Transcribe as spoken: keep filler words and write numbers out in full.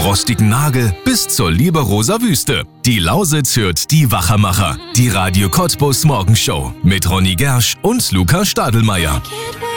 rostigen Nagel bis zur Lieberoser Wüste. Die Lausitz hört die Wachermacher. Die Radio Cottbus Morgenshow mit Ronny Gersch und Luca Stadelmeier.